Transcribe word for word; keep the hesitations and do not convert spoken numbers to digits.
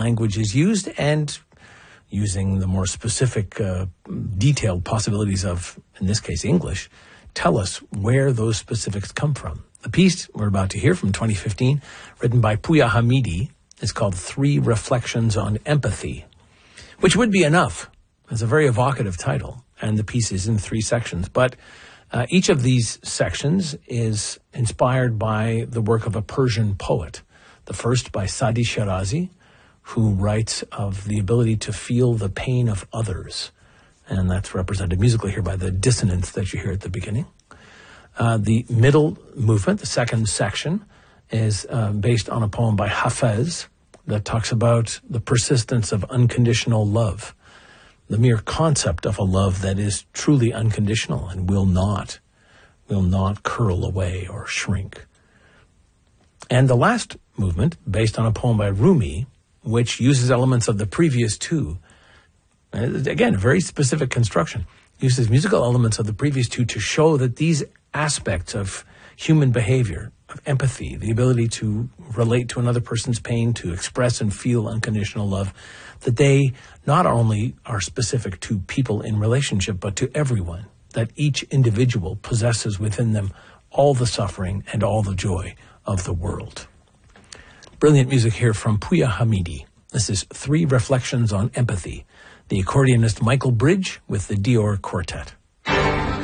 language is used, and using the more specific, uh, detailed possibilities of, in this case, English, tell us where those specifics come from. The piece we're about to hear from twenty fifteen, written by Pouya Hamidi, is called Three Reflections on Empathy, which would be enough. It's a very evocative title, and the piece is in three sections. But uh, each of these sections is inspired by the work of a Persian poet. The first by Sadi Shirazi, who writes of the ability to feel the pain of others. And that's represented musically here by the dissonance that you hear at the beginning. Uh, the middle movement, the second section, is uh, based on a poem by Hafez that talks about the persistence of unconditional love, the mere concept of a love that is truly unconditional and will not, will not curl away or shrink. And the last movement, based on a poem by Rumi, which uses elements of the previous two. Again, very specific construction. Uses musical elements of the previous two to show that these aspects of human behavior, of empathy, the ability to relate to another person's pain, to express and feel unconditional love, that they not only are specific to people in relationship, but to everyone, that each individual possesses within them all the suffering and all the joy of the world. Brilliant music here from Pouya Hamidi. This is Three Reflections on Empathy, the accordionist Michael Bridge with the Dior Quartet.